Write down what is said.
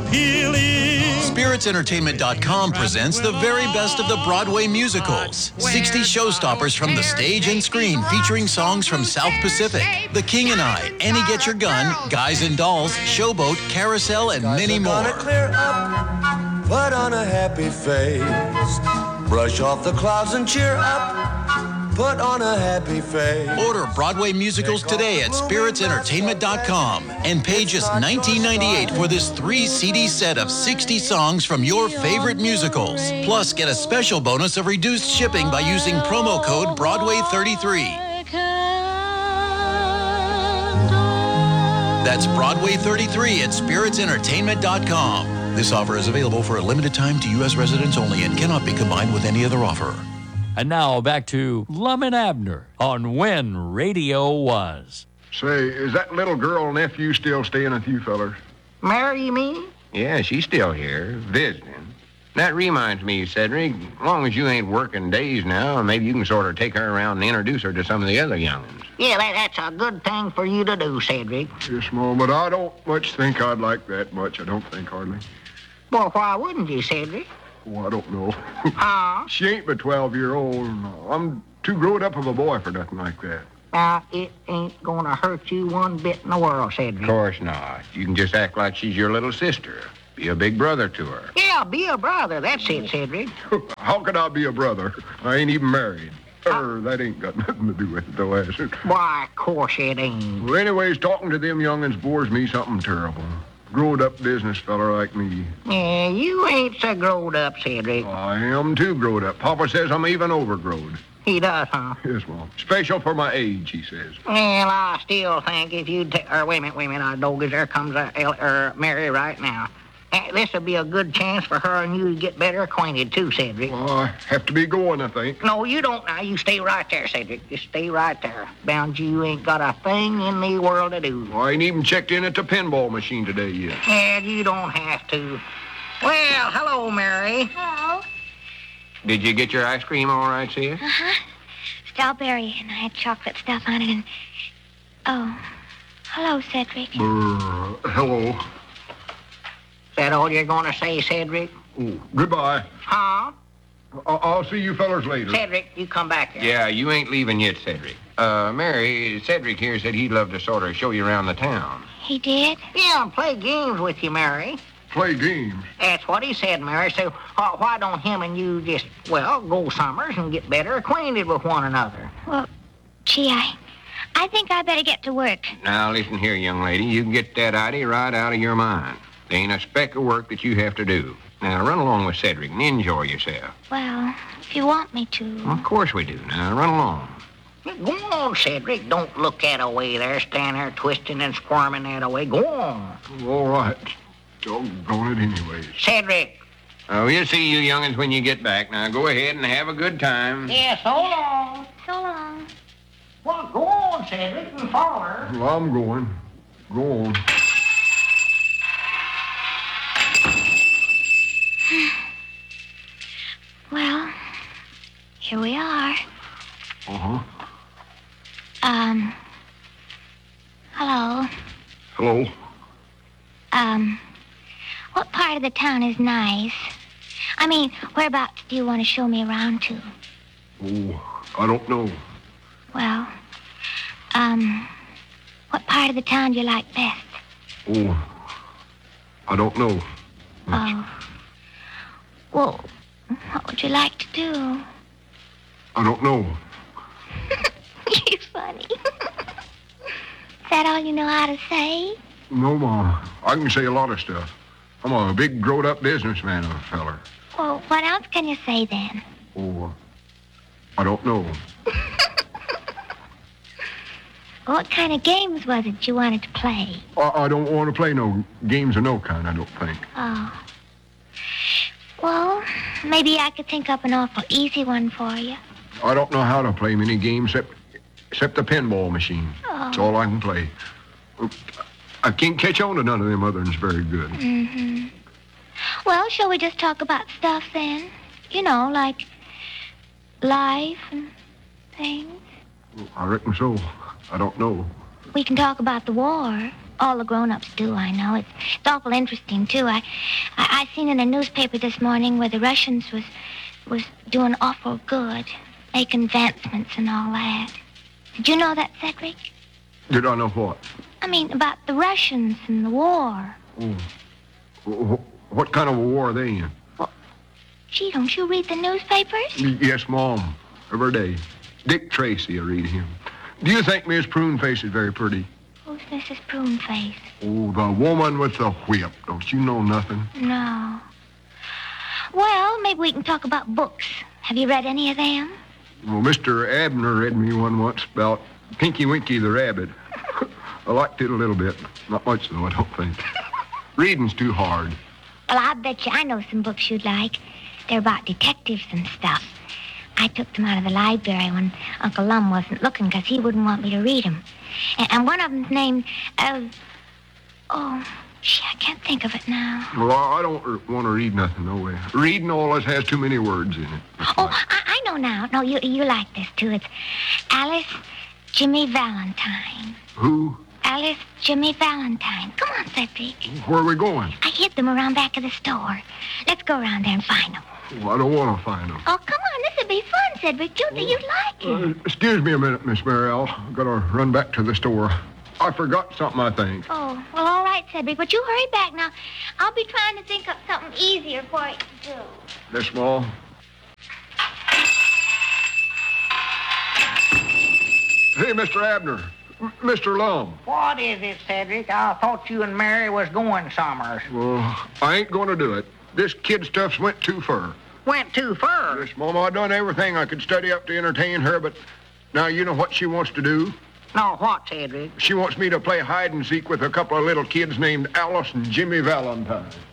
appealing. SpiritsEntertainment.com presents the very best of the Broadway musicals. 60 showstoppers from the stage and screen featuring songs from South Pacific, The King and I, Annie Get Your Gun, Guys and Dolls, Showboat, Carousel, and many more. Clear up, put on a happy face, brush off the clouds and cheer up. Put on a happy face. Order Broadway musicals today at SpiritsEntertainment.com and pay just $19.98 for this 3-CD set of 60 songs from your favorite musicals. Plus, get a special bonus of reduced shipping by using promo code Broadway33. That's Broadway33 at SpiritsEntertainment.com. This offer is available for a limited time to U.S. residents only and cannot be combined with any other offer. And now back to Lum and Abner on When Radio Was. Say, is that little girl nephew still staying with you fellers? Mary, you mean? Yeah, she's still here, visiting. That reminds me, Cedric, as long as you ain't working days now, maybe you can sort of take her around and introduce her to some of the other young'uns. Yeah, that's a good thing for you to do, Cedric. Yes, Mom, but I don't much think I'd like that much. I don't think hardly. Well, why wouldn't you, Cedric? Oh, I don't know. Huh? She ain't but 12-year-old. No, I'm too grown up of a boy for nothing like that. It ain't gonna hurt you one bit in the world, Cedric. Of course not. You can just act like she's your little sister. Be a big brother to her. Yeah, be a brother. That's it, Cedric. How could I be a brother? I ain't even married. That ain't got nothing to do with it, though, has it? Why, of course it ain't. Well, anyways, talking to them young'uns bores me something terrible. Growed-up business fella like me. Yeah, you ain't so growed up, Cedric. I am too growed up. Papa says I'm even overgrowed. He does, huh? Yes, Mom. Special for my age, he says. Well, I still think if you'd wait a minute, Doggers, there comes Mary right now. This would be a good chance for her and you to get better acquainted, too, Cedric. Well, I have to be going, I think. No, you don't now. You stay right there, Cedric. Just stay right there. Bound you ain't got a thing in the world to do. I ain't even checked in at the pinball machine today yet. Yeah, you don't have to. Well, hello, Mary. Hello. Did you get your ice cream all right, Sia? Uh-huh. Strawberry, and I had chocolate stuff on it, and... Oh. Hello, Cedric. Hello. Is that all you're going to say, Cedric? Oh, goodbye. Huh? I'll see you fellers later. Cedric, you come back here. Yeah, you ain't leaving yet, Cedric. Mary, Cedric here said he'd love to sort of show you around the town. He did? Yeah, and play games with you, Mary. Play games? That's what he said, Mary. So why don't him and you just, go summers and get better acquainted with one another? Well, gee, I think I better get to work. Now, listen here, young lady. You can get that idea right out of your mind. There ain't a speck of work that you have to do. Now, run along with Cedric and enjoy yourself. Well, if you want me to. Well, of course we do. Now, run along. Go on, Cedric. Don't look that away there. Stand there twisting and squirming that away. Go on. All right. Doggone it anyways. Cedric. Oh, we'll see you young'uns when you get back. Now, go ahead and have a good time. Yeah, so long. So long. Well, go on, Cedric, and follow her. Well, I'm going. Go on. Well, here we are. Uh-huh. Hello. Hello. What part of the town is nice? I mean, whereabouts do you want to show me around to? Oh, I don't know. Well, what part of the town do you like best? Oh, I don't know. Oh. Well, what would you like to do? I don't know. You're funny. Is that all you know how to say? No, Ma. I can say a lot of stuff. I'm a big, grown-up businessman of a feller. Well, what else can you say then? Oh, I don't know. What kind of games was it you wanted to play? I don't want to play no games of no kind, I don't think. Oh. Well, maybe I could think up an awful easy one for you. I don't know how to play many games except the pinball machine. Oh. That's all I can play. I can't catch on to none of them other ones very good. Mm-hmm. Well, shall we just talk about stuff then? You know, like life and things. I reckon so. I don't know. We can talk about the war. All the grown-ups do, I know. It's awful interesting, too. I seen in a newspaper this morning where the Russians was doing awful good, making advancements and all that. Did you know that, Cedric? Did I know what? I mean, about the Russians and the war. What kind of a war are they in? Gee, don't you read the newspapers? Yes, Mom. Every day. Dick Tracy, I read him. Do you think Miss Pruneface is very pretty? Who's Mrs. Pruneface? Oh, the woman with the whip. Don't you know nothing? No. Well, maybe we can talk about books. Have you read any of them? Well, Mr. Abner read me one once about Pinky Winky the rabbit. I liked it a little bit. Not much, though, I don't think. Reading's too hard. Well, I bet you I know some books you'd like. They're about detectives and stuff. I took them out of the library when Uncle Lum wasn't looking because he wouldn't want me to read them. And one of them's named, I can't think of it now. Well, I don't want to read nothing, no way. Reading always has too many words in it. I know now. No, you like this, too. It's Alice Jimmy Valentine. Who? Alice Jimmy Valentine. Come on, Cedric. Where are we going? I hid them around back of the store. Let's go around there and find them. Well, I don't want to find them. Oh, come on. This would be fun, Cedric. You'd like it. Excuse me a minute, Miss Mariel. I've got to run back to the store. I forgot something, I think. Oh, well, all right, Cedric, but you hurry back now. I'll be trying to think up something easier for you to do. Miss Small? Hey, Mr. Abner. Mr. Lum. What is it, Cedric? I thought you and Mary was going somewhere. Well, I ain't going to do it. This kid stuff's went too far. Went too far. Yes, Mama, I done everything I could study up to entertain her, but now you know what she wants to do? No, what, Cedric? She wants me to play hide and seek with a couple of little kids named Alice and Jimmy Valentine.